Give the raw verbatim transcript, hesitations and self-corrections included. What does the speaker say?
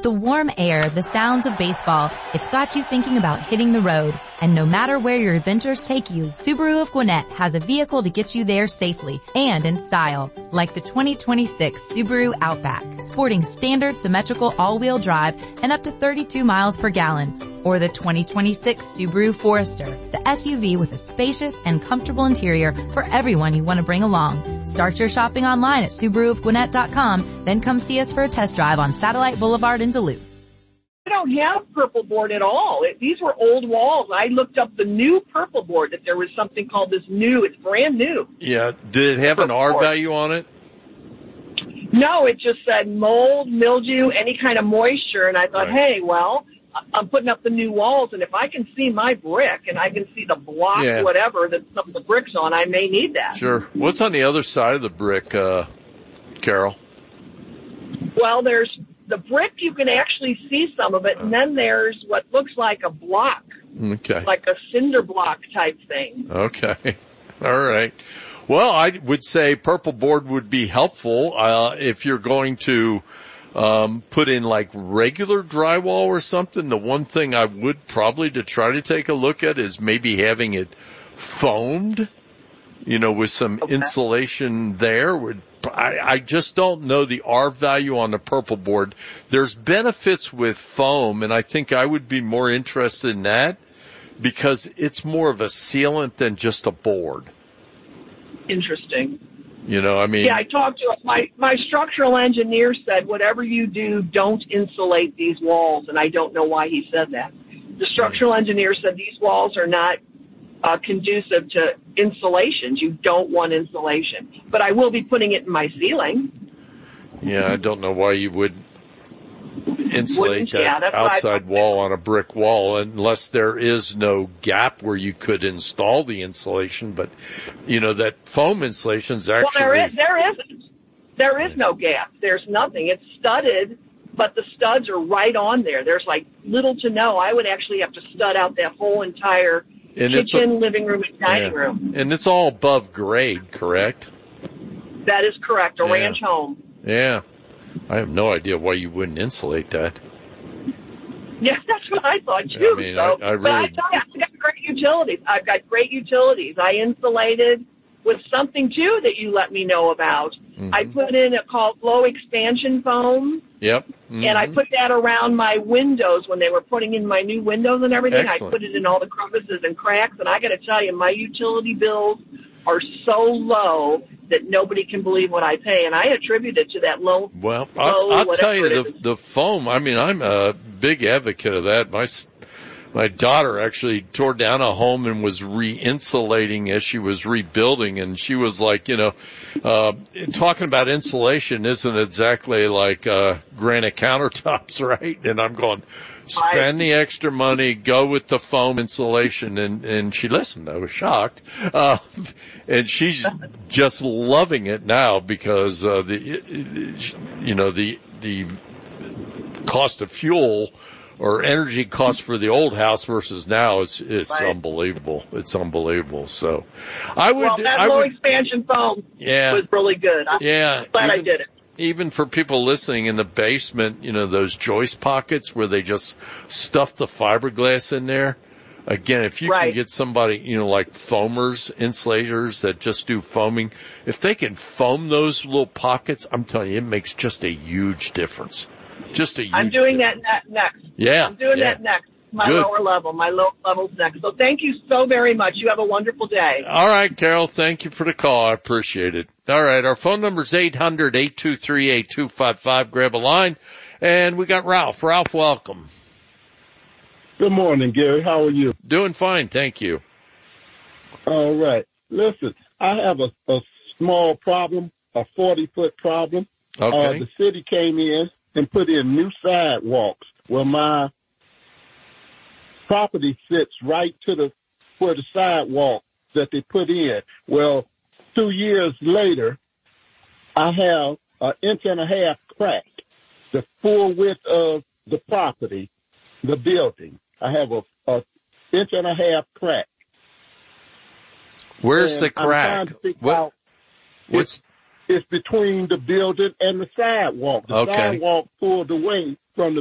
the warm air, the sounds of baseball, it's got you thinking about hitting the road. And no matter where your adventures take you, Subaru of Gwinnett has a vehicle to get you there safely and in style. Like the twenty twenty-six Subaru Outback, sporting standard symmetrical all-wheel drive and up to thirty-two miles per gallon. Or the twenty twenty-six Subaru Forester, the S U V with a spacious and comfortable interior for everyone you want to bring along. Start your shopping online at Subaru of Gwinnett dot com, then come see us for a test drive on Satellite Boulevard in Duluth. I don't have purple board at all. It, these were old walls. I looked up the new purple board, that there was something called this new. It's brand new. Yeah. Did it have an R value on it? No, it just said mold, mildew, any kind of moisture. And I thought, Right. hey, well, I'm putting up the new walls, and if I can see my brick and I can see the block, Yeah. whatever, that some of the brick's on, I may need that. Sure. What's on the other side of the brick, uh, Carol? Well, there's the brick, you can actually see some of it, and then there's what looks like a block, Okay. like a cinder block type thing. Okay. All right. Well, I would say purple board would be helpful, uh, if you're going to, um, put in like regular drywall or something. The one thing I would probably to try to take a look at is maybe having it foamed, you know, with some Okay. insulation there. Would I, I just don't know the R value on the purple board. There's benefits with foam, and I think I would be more interested in that because it's more of a sealant than just a board. Interesting. You know, I mean, Yeah, I talked to my my structural engineer said, whatever you do, don't insulate these walls, and I don't know why he said that. The structural engineer said these walls are not uh, conducive to insulations. You don't want insulation, but I will be putting it in my ceiling. yeah, I don't know why you would insulate Wouldn't, yeah, that that's what I outside thought. wall on a brick wall unless there is no gap where you could install the insulation. But, you know, that foam insulation is Well, actually... there is there isn't. There is no gap. There's nothing. It's studded, but the studs are right on there. There's like little to no. I would actually have to stud out that whole entire And it's kitchen, a- living room, and dining yeah. room. And it's all above grade, correct? That is correct. A Yeah. ranch home. Yeah. I have no idea why you wouldn't insulate that. Yeah, that's what I thought too. I mean, so, I- I but I really- tell you, I've got great utilities. I've got great utilities. I insulated with something too that you let me know about. Mm-hmm. I put in a called low expansion foam, Yep. Mm-hmm. and I put that around my windows when they were putting in my new windows and everything. Excellent. I put it in all the crevices and cracks, and I got to tell you, my utility bills are so low that nobody can believe what I pay, and I attribute it to that low. Well, I'll, low I'll whatever tell you, it the, is. the foam, I mean, I'm a big advocate of that. My, s- my daughter actually tore down a home and was re-insulating as she was rebuilding, and she was like, you know, uh, talking about insulation isn't exactly like, uh, granite countertops, right? And I'm going, spend the extra money, go with the foam insulation, and, and she listened. I was shocked. Uh, and she's just loving it now because, uh, the, you know, the, the cost of fuel or energy cost for the old house versus now is, it's Right. unbelievable. It's unbelievable. So I would, Well, that I low would, expansion foam yeah, was really good. I'm yeah. glad I even- did it. Even for people listening in the basement, you know, those joist pockets where they just stuff the fiberglass in there. Again, if you Right. can get somebody, you know, like foamers, insulators that just do foaming, if they can foam those little pockets, I'm telling you, it makes just a huge difference. Just a huge I'm doing difference. that ne- next. Yeah. I'm doing yeah. that next. My Good. lower level. My low level's next. So thank you so very much. You have a wonderful day. All right, Carol, thank you for the call. I appreciate it. All right, our phone number is eight hundred, eight two three, eight two five five. Grab a line. And we got Ralph. Ralph, welcome. Good morning, Gary. How are you? Doing fine, thank you. All right. Listen, I have a, a small problem, a forty-foot problem. Okay. Uh, the city came in and put in new sidewalks where my property sits right to the where the sidewalk that they put in. Well, two years later, I have an inch and a half crack, the full width of the property, the building. I have a, a inch and a half crack. Where's And the I'm trying crack? to figure What, out what's, It's between the building and the sidewalk. The Okay. sidewalk pulled away